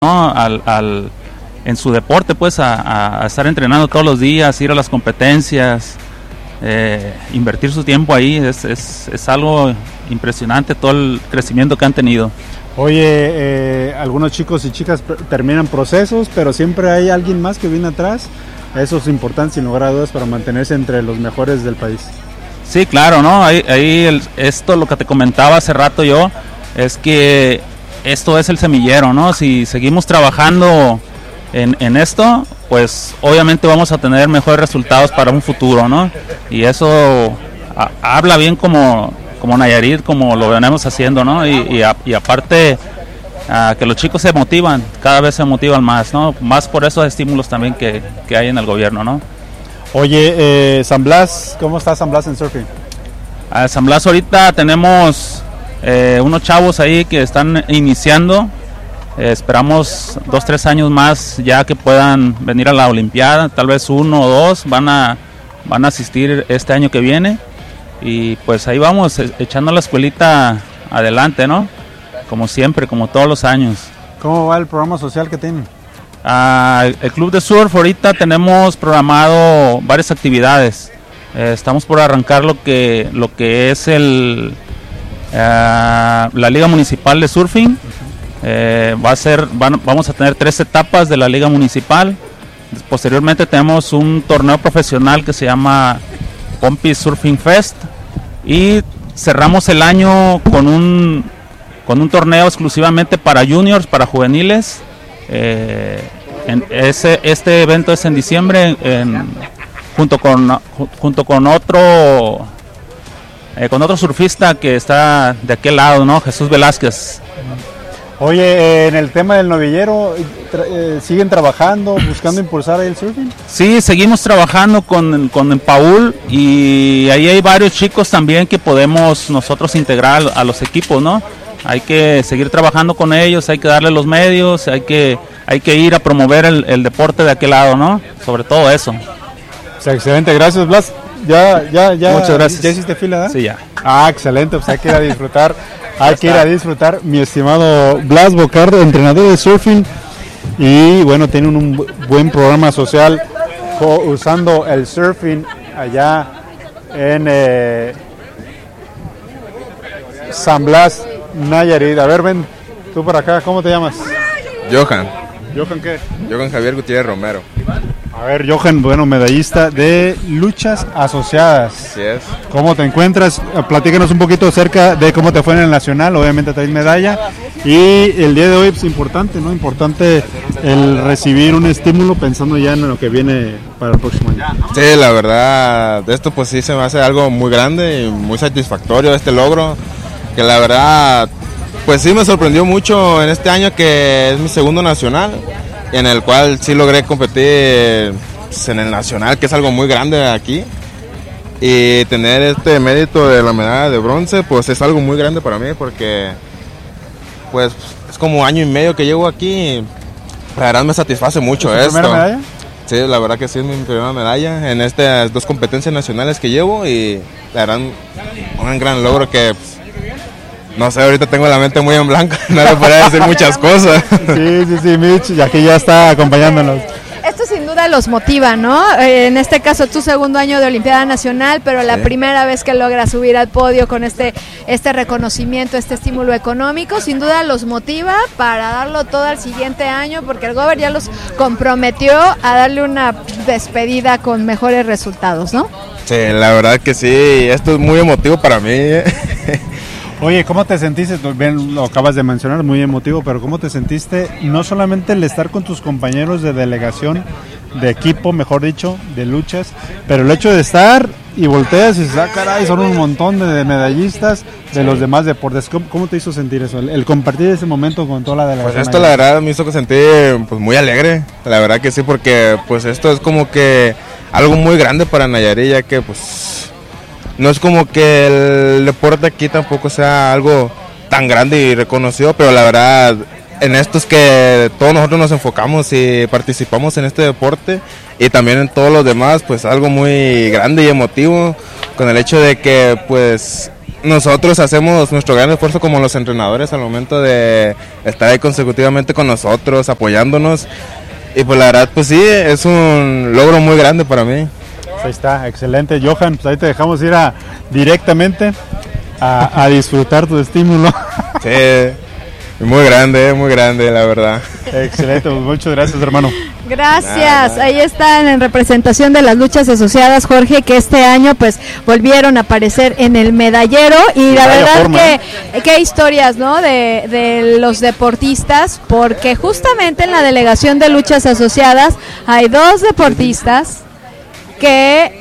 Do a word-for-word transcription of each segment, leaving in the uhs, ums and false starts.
¿no? al, al, en su deporte, pues a, a estar entrenando todos los días, ir a las competencias, eh, invertir su tiempo ahí, es, es, es algo impresionante todo el crecimiento que han tenido. Oye, eh, algunos chicos y chicas terminan procesos, pero siempre hay alguien más que viene atrás. Eso es importante, sin lugar a dudas, para mantenerse entre los mejores del país. Sí, claro, ¿no? Ahí, ahí el, esto, lo que te comentaba hace rato yo, es que esto es el semillero, ¿no? Si seguimos trabajando en, en esto, pues obviamente vamos a tener mejores resultados para un futuro, ¿no? Y eso a, habla bien como, como Nayarit, como lo venimos haciendo, ¿no? Y, y, a, y aparte, a que los chicos se motivan, cada vez se motivan más, ¿no? Más por esos estímulos también que, que hay en el gobierno, ¿no? Oye, eh, San Blas, ¿cómo está San Blas en surfing? A San Blas ahorita tenemos eh, unos chavos ahí que están iniciando, eh, esperamos dos, tres años más ya que puedan venir a la Olimpiada, tal vez uno o dos van a, van a asistir este año que viene, y pues ahí vamos echando la escuelita adelante, ¿no? Como siempre, como todos los años. ¿Cómo va el programa social que tienen? Ah, el Club de Surf ahorita tenemos programado varias actividades. Eh, estamos por arrancar lo que lo que es el uh, la Liga Municipal de Surfing. Eh, va a ser van, vamos a tener tres etapas de la Liga Municipal. Posteriormente tenemos un torneo profesional que se llama Pompis Surfing Fest, y cerramos el año con un con un torneo exclusivamente para juniors, para juveniles. Eh, en ese, este evento es en diciembre, en, junto con junto con otro eh, con otro surfista que está de aquel lado, ¿no? Jesús Velázquez. Oye, eh, en el tema del novillero, tra- eh, ¿siguen trabajando, buscando impulsar el surfing? Sí, seguimos trabajando con, con Paul, y ahí hay varios chicos también que podemos nosotros integrar a los equipos, ¿no? Hay que seguir trabajando con ellos, hay que darle los medios, hay que hay que ir a promover el, el deporte de aquel lado, ¿no? Sobre todo eso. O sea, excelente, gracias, Blas. Ya, ya, ya. Muchas gracias. ¿Ya hiciste fila, eh? Sí, ya. Ah, excelente, pues hay que ir a disfrutar, hay que ir a disfrutar, mi estimado Blas Bocardo, entrenador de surfing, y bueno, tiene un, un buen programa social co- usando el surfing allá en eh, San Blas, Nayarit. A ver, ven tú por acá, ¿cómo te llamas? Johan. ¿Johan qué? Johan Javier Gutiérrez Romero. A ver, Johan, bueno, medallista de luchas asociadas. Así es. ¿Cómo te encuentras? Platícanos un poquito acerca de cómo te fue en el nacional, obviamente traes medalla, y el día de hoy es importante, ¿no? Importante el recibir un estímulo pensando ya en lo que viene para el próximo año. Sí, la verdad, esto pues sí se me hace algo muy grande y muy satisfactorio, este logro, que la verdad, pues sí me sorprendió mucho en este año, que es mi segundo nacional, en el cual sí logré competir pues, en el nacional, que es algo muy grande aquí, y tener este mérito de la medalla de bronce, pues es algo muy grande para mí, porque pues es como año y medio que llevo aquí, y la verdad me satisface mucho ¿Es tu esto. primera medalla? Sí, la verdad que sí es mi primera medalla en estas dos competencias nacionales que llevo, y la verdad un gran logro que pues, no sé, ahorita tengo la mente muy en blanco, no le podría decir muchas cosas. Sí, sí, sí, Mitch, y aquí ya está acompañándonos. Esto sin duda los motiva, ¿no? Eh, en este caso tu segundo año de Olimpiada Nacional, pero la Sí. primera vez que logras subir al podio con este este reconocimiento, este estímulo económico, sin duda los motiva para darlo todo al siguiente año, porque el Gober ya los comprometió a darle una despedida con mejores resultados, ¿no? Sí, la verdad que sí, esto es muy emotivo para mí. Oye, ¿cómo te sentiste? Bien, lo acabas de mencionar, muy emotivo, pero ¿cómo te sentiste? No solamente el estar con tus compañeros de delegación, de equipo, mejor dicho, de luchas, pero el hecho de estar y volteas y dices, ah, caray, son un montón de medallistas de los demás deportes. ¿Cómo, cómo te hizo sentir eso? El, el compartir ese momento con toda la delegación. Pues esto la verdad me hizo sentir pues muy alegre, la verdad que sí, porque pues esto es como que algo muy grande para Nayarit, ya que pues no es como que el deporte aquí tampoco sea algo tan grande y reconocido, pero la verdad en esto es que todos nosotros nos enfocamos y participamos en este deporte, y también en todos los demás, pues algo muy grande y emotivo, con el hecho de que pues nosotros hacemos nuestro gran esfuerzo como los entrenadores al momento de estar ahí consecutivamente con nosotros, apoyándonos. Y pues la verdad, pues sí, es un logro muy grande para mí. Ahí está, excelente. Johan, pues ahí te dejamos ir a, directamente a, a disfrutar tu estímulo. Sí, muy grande, muy grande, la verdad. Excelente, pues muchas gracias, hermano. Gracias, Nada, nada. Ahí están en representación de las luchas asociadas, Jorge, que este año pues volvieron a aparecer en el medallero y la vaya verdad forma, que ¿eh? qué historias, ¿no? De, de los deportistas, porque justamente en la delegación de luchas asociadas hay dos deportistas que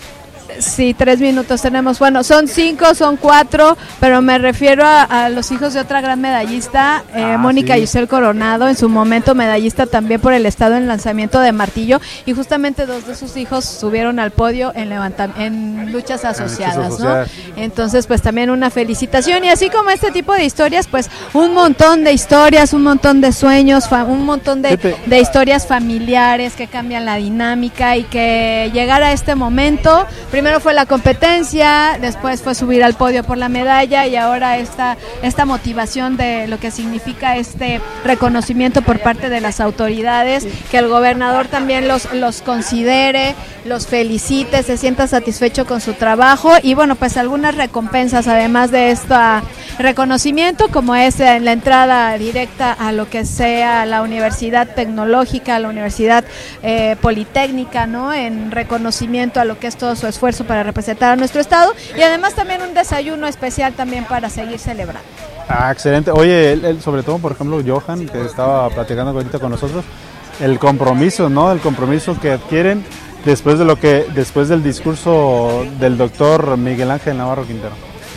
sí, tres minutos tenemos. Bueno, son cinco, son cuatro, pero me refiero a, a los hijos de otra gran medallista, eh, Ah, Mónica sí. Giselle Coronado, en su momento medallista también por el estado en lanzamiento de martillo, y justamente dos de sus hijos subieron al podio en levanta, en luchas asociadas, luchas asociadas. ¿no? Entonces, pues también una felicitación, y así como este tipo de historias, pues un montón de historias, un montón de sueños, fa- un montón de, Fíjate. de historias familiares que cambian la dinámica, y que llegar a este momento, primero fue la competencia, después fue subir al podio por la medalla, y ahora esta, esta motivación de lo que significa este reconocimiento por parte de las autoridades, que el gobernador también los, los considere, los felicite, se sienta satisfecho con su trabajo, y bueno, pues algunas recompensas además de este reconocimiento, como es eh, la entrada directa a lo que sea la Universidad Tecnológica, la Universidad eh, Politécnica, ¿no? En reconocimiento a lo que es todo su esfuerzo para representar a nuestro estado, y además también un desayuno especial también para seguir celebrando. Ah, excelente. Oye, él, él, sobre todo, por ejemplo, Johan, que estaba platicando ahorita con nosotros, el compromiso, ¿no? El compromiso que adquieren después de lo que, después del discurso del doctor Miguel Ángel Navarro Quintero.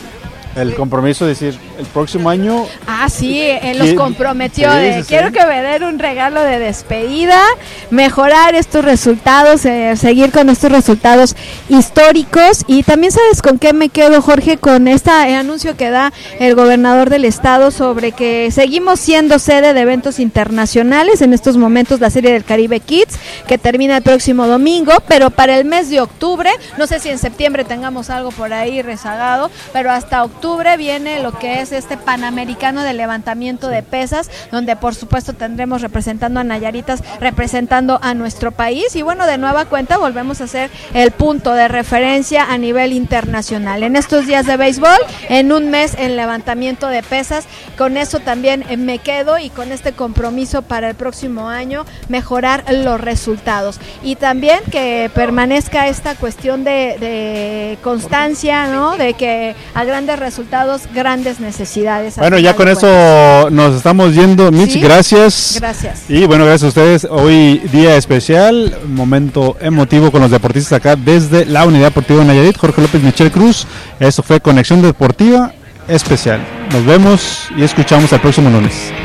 El compromiso de decir, el próximo año... Ah, sí, él los ¿Quién? comprometió Sí, de sí, sí. quiero que me den un regalo de despedida, mejorar estos resultados, eh, seguir con estos resultados históricos. Y también, ¿sabes con qué me quedo, Jorge? Con este anuncio que da el gobernador del estado sobre que seguimos siendo sede de eventos internacionales. En estos momentos la Serie del Caribe Kids, que termina el próximo domingo, pero para el mes de octubre, no sé si en septiembre tengamos algo por ahí rezagado, pero hasta octubre octubre viene lo que es este Panamericano de levantamiento de pesas, donde por supuesto tendremos representando a Nayaritas, representando a nuestro país, y bueno, de nueva cuenta volvemos a ser el punto de referencia a nivel internacional. En estos días de béisbol, en un mes en levantamiento de pesas, con eso también eh, me quedo, y con este compromiso para el próximo año mejorar los resultados, y también que permanezca esta cuestión de, de constancia, ¿no? De que a grandes resultados, grandes necesidades. Bueno, ya con eso nos estamos yendo. Mitch, ¿Sí? gracias. Gracias. Y bueno, gracias a ustedes. Hoy día especial, momento emotivo con los deportistas acá desde la Unidad Deportiva Nayarit. Jorge López, Michelle Cruz. Eso fue Conexión Deportiva Especial. Nos vemos y escuchamos el próximo lunes.